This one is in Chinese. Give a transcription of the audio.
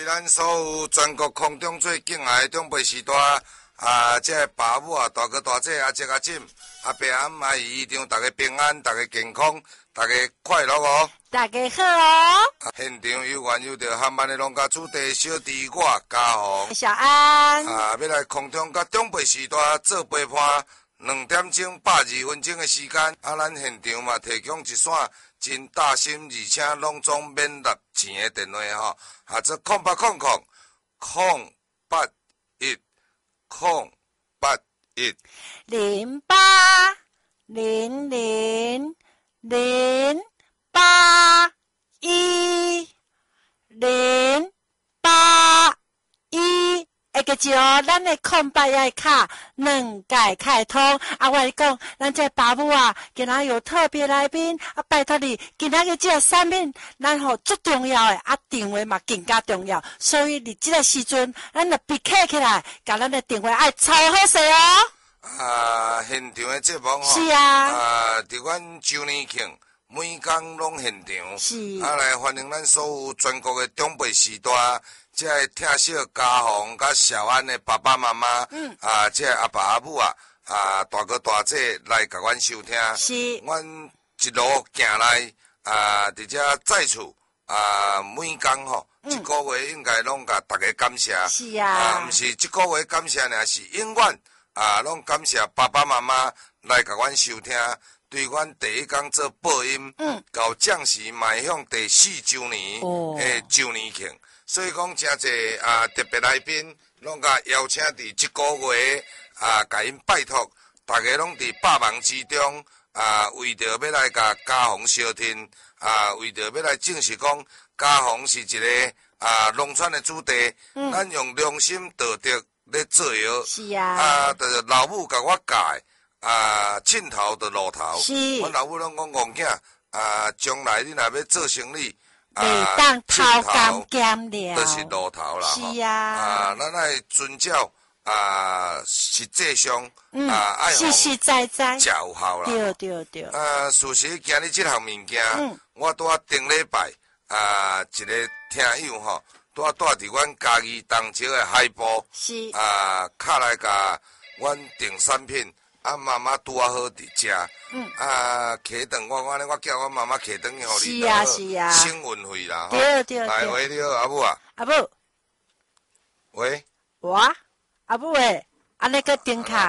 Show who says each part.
Speaker 1: 为咱所有全国空中最敬爱的长辈时代这爸母啊、大哥大姐啊、这个婶、阿伯阿姆阿姨，一场大家平安、大家健康、大家快乐哦！
Speaker 2: 大家好哦！
Speaker 1: 现场有缘有着含万的农家主题小弟我嘉宏、
Speaker 2: 小安
Speaker 1: 要来空中甲长辈时代做陪伴2点钟82分钟的时间，咱现场嘛提供一线真大心而且拢总免纳钱的电话吼，这0800-081-081
Speaker 2: 0800-081-081，下个就咱的空白的卡2改开通。我跟你讲，咱这爸母啊，今仔有特别来宾，拜托你，今仔日这个产品，咱最重要的电话嘛更加重要，所以你这个时阵，咱就别客起来，甲咱的电话爱超好势哦。
Speaker 1: 现场的节目
Speaker 2: 是啊，
Speaker 1: 伫阮周年庆，每工拢现场，
Speaker 2: 是
Speaker 1: 来欢迎咱所有全国的长辈时代，这个听小嘉宏甲小安的爸爸妈妈，这个阿爸阿母大哥大姐来甲阮收听，
Speaker 2: 是，
Speaker 1: 阮一路行来，伫遮在厝，每工吼，一个月应该拢甲大家感谢，
Speaker 2: 是啊，
Speaker 1: 毋是一个月感谢尔，是永远。拢感谢爸爸妈妈来甲阮收听，对阮第一天做播音，到暂时迈向第4周年的周年庆，所以讲真侪特别来宾，拢甲邀请伫一个月甲因拜托，大家拢伫百忙之中为着要来甲嘉宏相听，为着要来证实讲嘉宏是一个农村的主题，咱用良心道德。咧做药，
Speaker 2: 是啊，
Speaker 1: 就是老母甲我教的，凊头就路头。
Speaker 2: 是，
Speaker 1: 阮老母拢讲戆囝，将来你若要做生意，
Speaker 2: 袂当偷工减料，
Speaker 1: 就是路头啦。
Speaker 2: 是啊，
Speaker 1: 咱爱遵照实际上，爱
Speaker 2: 实实在在
Speaker 1: 教效啦。
Speaker 2: 对。
Speaker 1: 事实今日这项物件，我拄顶礼拜，一个听友吼。住伫阮家己东石的海埔，
Speaker 2: 是
Speaker 1: 卡来甲阮订产品，妈妈拄好伫遮，客顿我叫阮妈妈客顿去互你，
Speaker 2: 是啊，
Speaker 1: 省运费啦，
Speaker 2: 对，
Speaker 1: 来喂你好，阿母啊，
Speaker 2: 阿母，
Speaker 1: 喂，
Speaker 2: 阿母诶，安尼个订卡。